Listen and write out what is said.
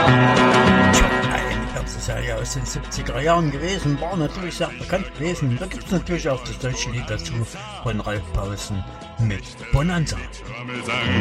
Das ist ja aus den 70er Jahren gewesen, war natürlich sehr bekannt gewesen. Da gibt es natürlich auch das deutsche Lied dazu von Ralf Pausen mit Bonanza.